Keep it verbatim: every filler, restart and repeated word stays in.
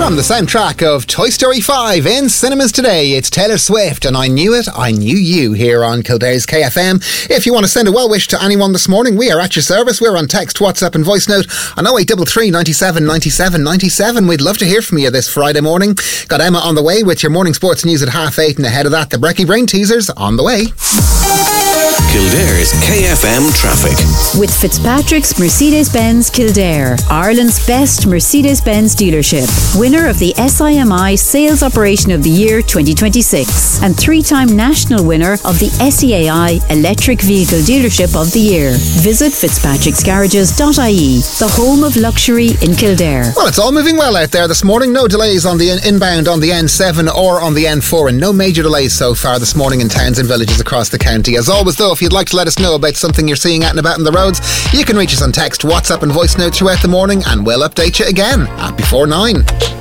From the soundtrack of Toy Story five in cinemas today, it's Taylor Swift and I Knew It, I Knew You here on Kildare's K F M. If you want to send a well wish to anyone this morning, we are at your service. We're on text, WhatsApp and voice note on oh eight three three, nine seven, nine seven nine seven. We'd love to hear from you this Friday morning. Got Emma on the way with your morning sports news at half eight, and ahead of that, the Brekkie Brain teasers on the way. Kildare's K F M traffic. With Fitzpatrick's Mercedes-Benz Kildare, Ireland's best Mercedes-Benz dealership, winner of the S I M I Sales Operation of the Year twenty twenty-six, and three-time national winner of the S E A I Electric Vehicle Dealership of the Year. Visit fitzpatricks garages dot I E, the home of luxury in Kildare. Well, it's all moving well out there this morning. No delays on the in- inbound on the N seven or on the N four, and no major delays so far this morning in towns and villages across the county. As always, though, if you'd like to let us know about something you're seeing out and about on the roads, you can reach us on text, WhatsApp and voice note throughout the morning, and we'll update you again at before nine.